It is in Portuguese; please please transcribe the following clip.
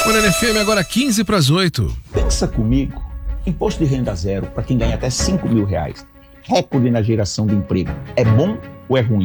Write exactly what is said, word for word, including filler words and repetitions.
Morena F M, agora quinze para as oito. Pensa comigo, imposto de renda zero para quem ganha até cinco mil reais. Recorde na geração de emprego. É bom ou é ruim?